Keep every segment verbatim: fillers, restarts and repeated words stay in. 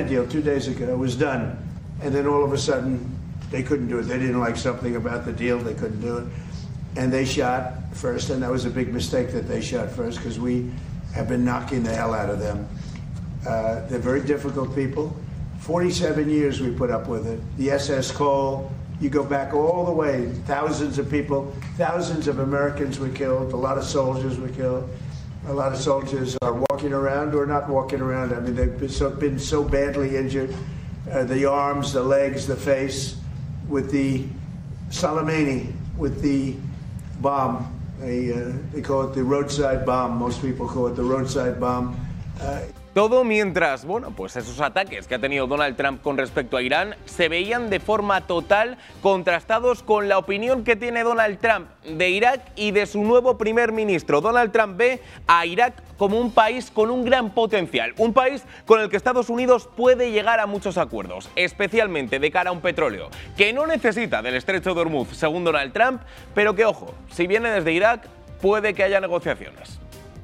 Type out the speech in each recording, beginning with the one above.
deal two days ago. It was done. And then all of a sudden, they couldn't do it. They didn't like something about the deal. They couldn't do it. And they shot first, and that was a big mistake that they shot first because we have been knocking the hell out of them. Uh, they're very difficult people. forty-seven years we put up with it. The S S Cole, you go back all the way, thousands of people, thousands of Americans were killed, a lot of soldiers were killed. A lot of soldiers are walking around or not walking around. I mean, they've been so, been so badly injured. Uh, the arms, the legs, the face, with the Soleimani, with the bomb. They, uh, they call it the roadside bomb. Most people call it the roadside bomb. Uh, Todo mientras, bueno, pues esos ataques que ha tenido Donald Trump con respecto a Irán se veían de forma total contrastados con la opinión que tiene Donald Trump de Irak y de su nuevo primer ministro. Donald Trump ve a Irak como un país con un gran potencial, un país con el que Estados Unidos puede llegar a muchos acuerdos, especialmente de cara a un petróleo que no necesita del estrecho de Hormuz, según Donald Trump, pero que, ojo, si viene desde Irak, puede que haya negociaciones.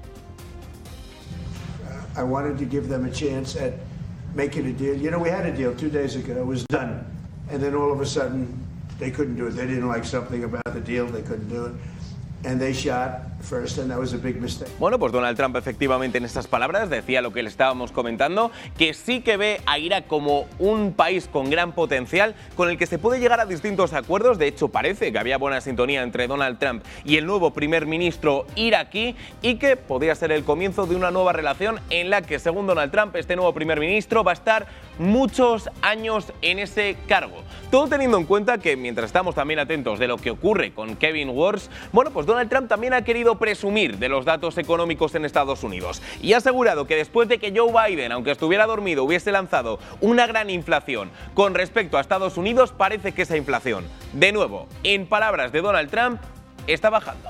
I wanted to give them a chance at making a deal. You know, we had a deal two days ago. It was done. And then all of a sudden, they couldn't do it. They didn't like something about the deal. They couldn't do it. And they shot first, and that was a big mistake. Bueno, pues Donald Trump efectivamente en estas palabras decía lo que le estábamos comentando, que sí que ve a Irak como un país con gran potencial, con el que se puede llegar a distintos acuerdos. De hecho, parece que había buena sintonía entre Donald Trump y el nuevo primer ministro iraquí y que podría ser el comienzo de una nueva relación en la que, según Donald Trump, este nuevo primer ministro va a estar muchos años en ese cargo. Todo teniendo en cuenta que, mientras estamos también atentos de lo que ocurre con Kevin Warsh, bueno, pues Donald Trump también ha querido presumir de los datos económicos en Estados Unidos y ha asegurado que después de que Joe Biden, aunque estuviera dormido, hubiese lanzado una gran inflación con respecto a Estados Unidos, parece que esa inflación, de nuevo, en palabras de Donald Trump, está bajando.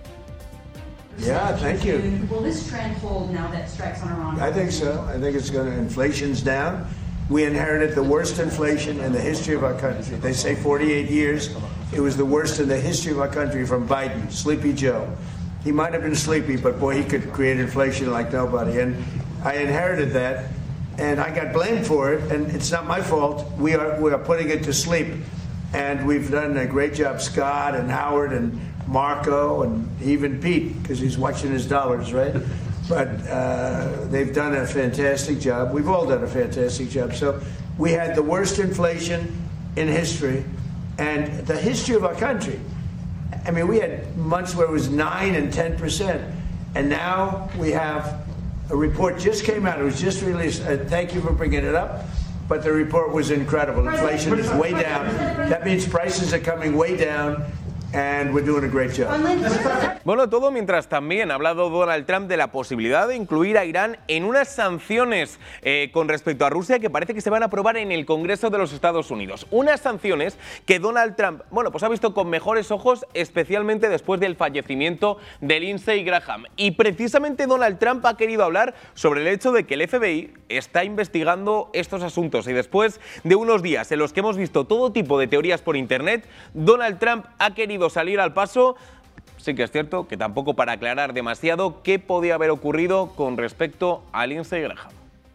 Yeah, thank you. Will this trend hold now that strikes on Iran? I think so. I think it's going to, inflation's down. We inherited the worst inflation in the history of our country. They say forty-eight years. It was the worst in the history of our country from Biden, Sleepy Joe. He might have been sleepy, but boy, he could create inflation like nobody. And I inherited that, and I got blamed for it, and it's not my fault. We are, we are putting it to sleep. And we've done a great job, Scott and Howard and Marco and even Pete, because he's watching his dollars, right? But uh, they've done a fantastic job. We've all done a fantastic job. So we had the worst inflation in history and the history of our country. I mean, we had months where it was nine and ten percent. And now we have a report just came out. It was just released. Uh, thank you for bringing it up. But the report was incredible. Inflation is way down. That means prices are coming way down. And we're doing a great job. Bueno, todo mientras también ha hablado Donald Trump de la posibilidad de incluir a Irán en unas sanciones eh, con respecto a Rusia que parece que se van a aprobar en el Congreso de los Estados Unidos. Unas sanciones que Donald Trump, bueno, pues ha visto con mejores ojos, especialmente después del fallecimiento de Lindsey Graham. Y precisamente Donald Trump ha querido hablar sobre el hecho de que el F B I está investigando estos asuntos. Y después de unos días en los que hemos visto todo tipo de teorías por internet, Donald Trump ha querido salir al paso. Sí que es cierto que tampoco para aclarar demasiado qué podía haber ocurrido con respecto a Lindsey Graham.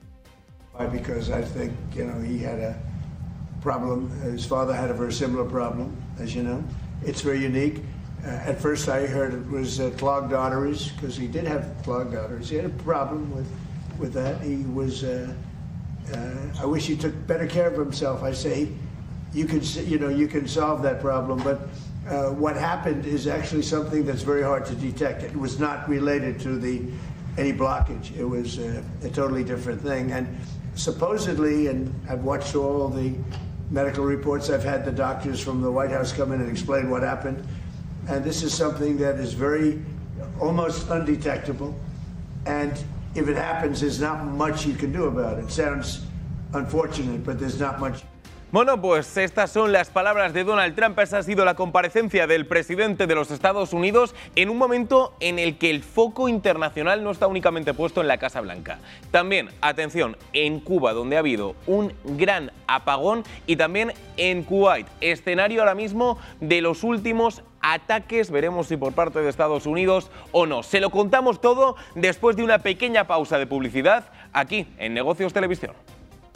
Because I think, you know, he had a problem. His father had a very similar problem, as you know. It's very unique. Uh, at first I heard it was uh, clogged arteries, because he did have clogged arteries. He had a problem with, with that. He was, uh, uh, I wish he took better care of himself. I say, you can, you know, you can solve that problem, but Uh, what happened is actually something that's very hard to detect. It was not related to the any blockage. It was uh, a totally different thing. And supposedly, and I've watched all the medical reports, I've had the doctors from the White House come in and explain what happened. And this is something that is very, almost undetectable. And if it happens, there's not much you can do about it. It sounds unfortunate, but there's not much. Bueno, pues estas son las palabras de Donald Trump. Esa ha sido la comparecencia del presidente de los Estados Unidos en un momento en el que el foco internacional no está únicamente puesto en la Casa Blanca. También, atención, en Cuba, donde ha habido un gran apagón, y también en Kuwait, escenario ahora mismo de los últimos ataques, veremos si por parte de Estados Unidos o no. Se lo contamos todo después de una pequeña pausa de publicidad aquí en Negocios Televisión.